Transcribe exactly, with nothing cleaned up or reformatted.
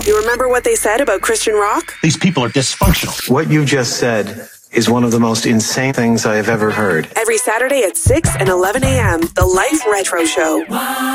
You remember what they said about Christian rock? These people are dysfunctional. What you just said is one of the most insane things I have ever heard. Every Saturday at six and eleven a.m., The Life Retro Show.